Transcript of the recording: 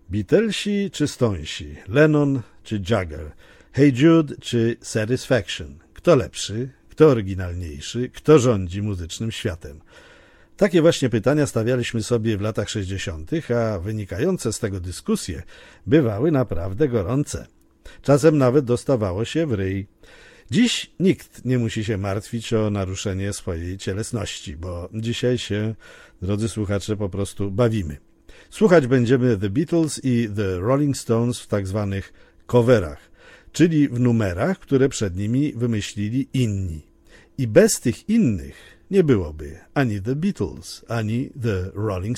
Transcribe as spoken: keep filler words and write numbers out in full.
Beatlesi czy Stonesi, Lennon czy Jagger, Hey Jude czy Satisfaction? Kto lepszy, kto oryginalniejszy, kto rządzi muzycznym światem? Takie właśnie pytania stawialiśmy sobie w latach sześćdziesiątych, a wynikające z tego dyskusje bywały naprawdę gorące. Czasem nawet dostawało się w ryj. Dziś nikt nie musi się martwić o naruszenie swojej cielesności, bo dzisiaj się, drodzy słuchacze, po prostu bawimy. Słuchać będziemy The Beatles i The Rolling Stones w tak zwanych coverach, czyli w numerach, które przed nimi wymyślili inni. I bez tych innych nie byłoby ani The Beatles, ani The Rolling